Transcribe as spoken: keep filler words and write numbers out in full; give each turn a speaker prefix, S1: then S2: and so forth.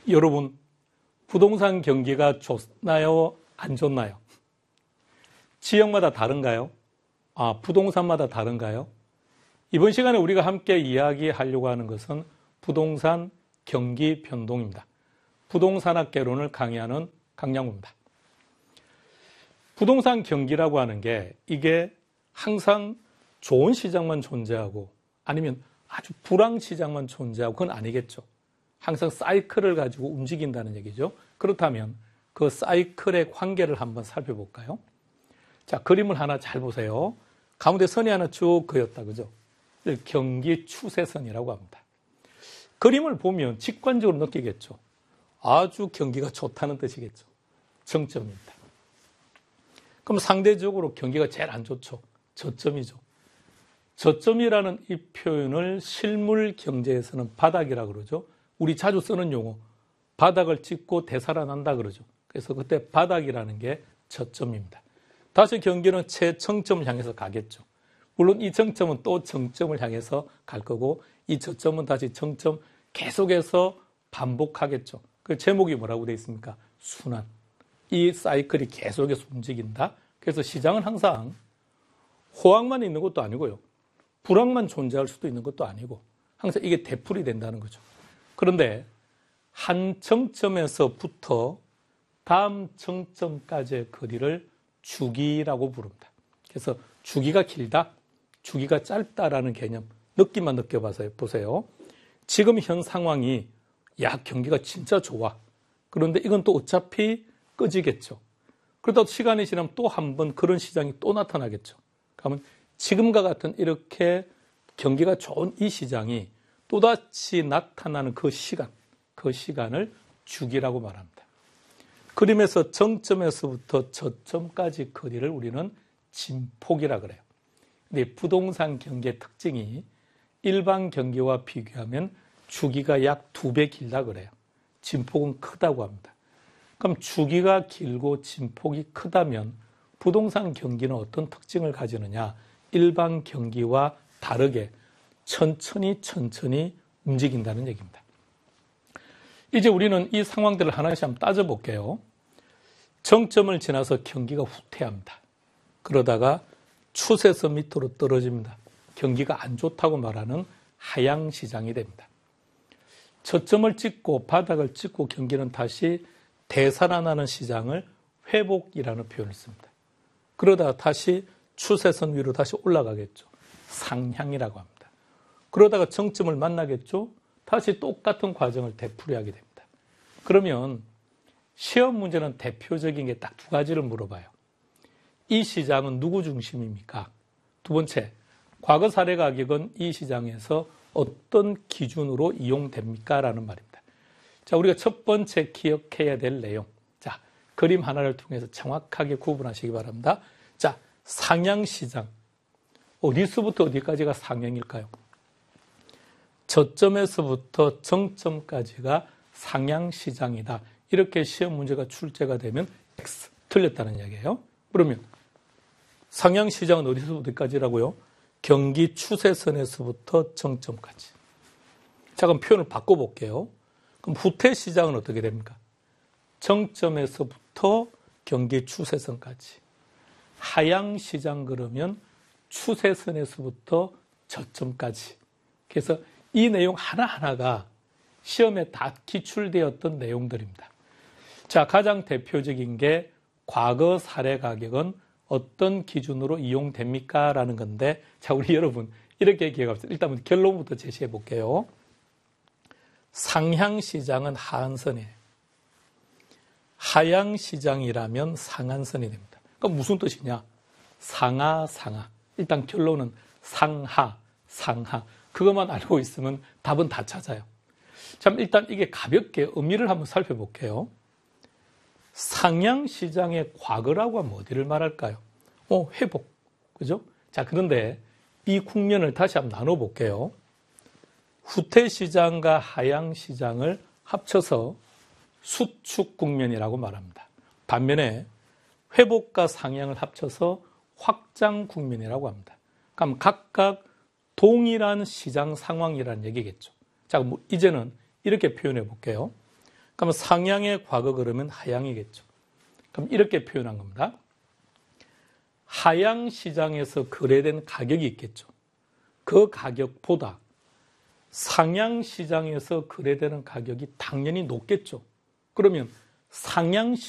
S1: 여러분, 부동산 경기가 좋나요? 안 좋나요? 지역마다 다른가요? 아, 부동산마다 다른가요? 이번 시간에 우리가 함께 이야기하려고 하는 것은 부동산 경기 변동입니다. 부동산학 개론을 강의하는 강양구입니다. 부동산 경기라고 하는 게 이게 항상 좋은 시장만 존재하고 아니면 아주 불황 시장만 존재하고 그건 아니겠죠. 항상 사이클을 가지고 움직인다는 얘기죠. 그렇다면 그 사이클의 관계를 한번 살펴볼까요? 자, 그림을 하나 잘 보세요. 가운데 선이 하나 쭉 그었다, 그죠? 경기 추세선이라고 합니다. 그림을 보면 직관적으로 느끼겠죠. 아주 경기가 좋다는 뜻이겠죠. 정점입니다. 그럼 상대적으로 경기가 제일 안 좋죠. 저점이죠. 저점이라는 이 표현을 실물 경제에서는 바닥이라고 그러죠. 우리 자주 쓰는 용어, 바닥을 찍고 되살아난다 그러죠. 그래서 그때 바닥이라는 게 저점입니다. 다시 경기는 최정점을 향해서 가겠죠. 물론 이 정점은 또 정점을 향해서 갈 거고 이 저점은 다시 정점 계속해서 반복하겠죠. 그 제목이 뭐라고 되어 있습니까? 순환. 이 사이클이 계속해서 움직인다. 그래서 시장은 항상 호황만 있는 것도 아니고요. 불황만 존재할 수도 있는 것도 아니고 항상 이게 되풀이 된다는 거죠. 그런데 한 정점에서부터 다음 정점까지의 거리를 주기라고 부릅니다. 그래서 주기가 길다, 주기가 짧다라는 개념 느낌만 느껴봐서 보세요. 지금 현 상황이 야 경기가 진짜 좋아. 그런데 이건 또 어차피 꺼지겠죠. 그러다 시간이 지나면 또 한 번 그런 시장이 또 나타나겠죠. 그러면 지금과 같은 이렇게 경기가 좋은 이 시장이 또다시 나타나는 그 시간, 그 시간을 주기라고 말합니다. 그림에서 정점에서부터 저점까지 거리를 우리는 진폭이라 그래요. 근데 부동산 경기의 특징이 일반 경기와 비교하면 주기가 약 두 배 길다 그래요. 진폭은 크다고 합니다. 그럼 주기가 길고 진폭이 크다면 부동산 경기는 어떤 특징을 가지느냐? 일반 경기와 다르게 천천히 천천히 움직인다는 얘기입니다. 이제 우리는 이 상황들을 하나씩 한번 따져볼게요. 정점을 지나서 경기가 후퇴합니다. 그러다가 추세선 밑으로 떨어집니다. 경기가 안 좋다고 말하는 하향 시장이 됩니다. 저점을 찍고 바닥을 찍고 경기는 다시 되살아나는 시장을 회복이라는 표현을 씁니다. 그러다가 다시 추세선 위로 다시 올라가겠죠. 상향이라고 합니다. 그러다가 정점을 만나겠죠. 다시 똑같은 과정을 되풀이하게 됩니다. 그러면 시험 문제는 대표적인 게 딱 두 가지를 물어봐요. 이 시장은 누구 중심입니까? 두 번째, 과거 사례 가격은 이 시장에서 어떤 기준으로 이용됩니까? 라는 말입니다. 자, 우리가 첫 번째 기억해야 될 내용. 자, 그림 하나를 통해서 정확하게 구분하시기 바랍니다. 자, 상향시장. 어디서부터 어디까지가 상향일까요? 저점에서부터 정점까지가 상향시장이다. 이렇게 시험 문제가 출제가 되면 X, 틀렸다는 이야기예요. 그러면 상향시장은 어디서부터 어디까지라고요? 경기 추세선에서부터 정점까지. 자, 그럼 표현을 바꿔볼게요. 그럼 후퇴시장은 어떻게 됩니까? 정점에서부터 경기 추세선까지. 하향시장 그러면 추세선에서부터 저점까지. 그래서 이 내용 하나하나가 시험에 다 기출되었던 내용들입니다. 자, 가장 대표적인 게 과거 사례 가격은 어떤 기준으로 이용됩니까? 라는 건데, 자, 우리 여러분, 이렇게 기억합시다. 일단 결론부터 제시해 볼게요. 상향시장은 하한선이에요. 하향시장이라면 상한선이 됩니다. 그럼 무슨 뜻이냐? 상하, 상하. 일단 결론은 상하, 상하. 그것만 알고 있으면 답은 다 찾아요. 참, 일단 이게 가볍게 의미를 한번 살펴볼게요. 상향시장의 과거라고 하면 어디를 말할까요? 어, 회복. 그죠? 자, 그런데 이 국면을 다시 한번 나눠볼게요. 후퇴시장과 하향시장을 합쳐서 수축 국면이라고 말합니다. 반면에 회복과 상향을 합쳐서 확장 국면이라고 합니다. 그럼 각각 동일한 시장 상황이라는 얘기겠죠. 자, 뭐 이제는 이렇게 표현해 볼게요. 그럼 상향의 과거 그러면 하향이겠죠. 그럼 이렇게 표현한 겁니다. 하향 시장에서 거래된 가격이 있겠죠. 그 가격보다 상향 시장에서 거래되는 가격이 당연히 높겠죠. 그러면 상향 시